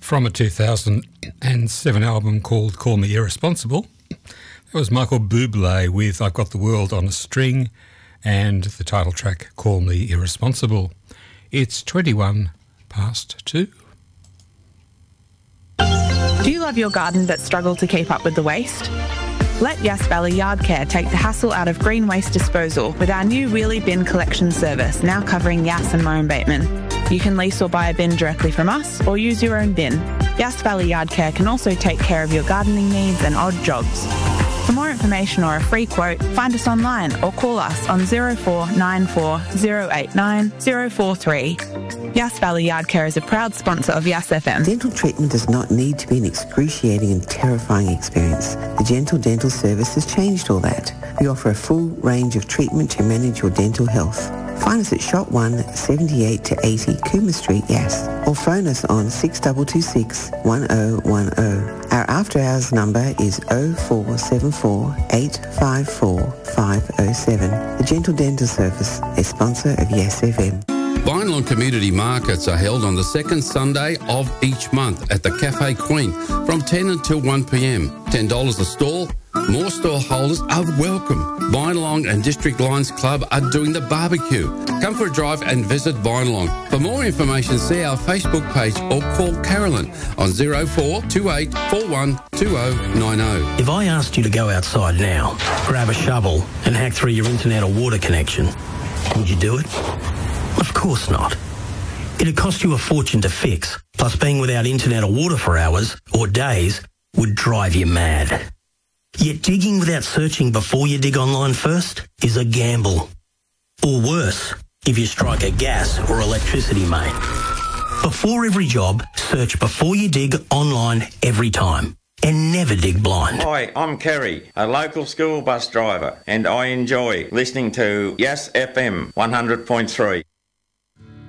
From a 2007 album called Call Me Irresponsible, that was Michael Bublé with I've Got the World on a String and the title track Call Me Irresponsible. It's 21 past 2. Do you love your garden but struggle to keep up with the waste? Let Yass Valley Yard Care take the hassle out of green waste disposal with our new wheelie bin collection service, now covering Yass and Murrum Bateman. You can lease or buy a bin directly from us or use your own bin. Yass Valley Yard Care can also take care of your gardening needs and odd jobs. For more information or a free quote, find us online or call us on 0494 089 043. Yass Valley Yard Care is a proud sponsor of Yass FM. Dental treatment does not need to be an excruciating and terrifying experience. The Gentle Dental Service has changed all that. We offer a full range of treatment to manage your dental health. Find us at Shop 1, 78 to 80 Cooma Street, Yass, or phone us on 6226 1010. Our after hours number is 0474 854 507. The Gentle Dental Service, a sponsor of Yass FM. Vinelong Community Markets are held on the second Sunday of each month at the Cafe Queen from 10 until 1 p.m. $10 a stall. More stall holders are welcome. Vinelong and District Lions Club are doing the barbecue. Come for a drive and visit Vinelong. For more information, see our Facebook page or call Carolyn on 0428 412090. If I asked you to go outside now, grab a shovel and hack through your internet or water connection, would you do it? Of course not. It'd cost you a fortune to fix, plus being without internet or water for hours or days would drive you mad. Yet digging without searching before you dig online first is a gamble. Or worse, if you strike a gas or electricity main. Before every job, search before you dig online every time. And never dig blind. Hi, I'm Kerry, a local school bus driver, and I enjoy listening to Yass FM 100.3.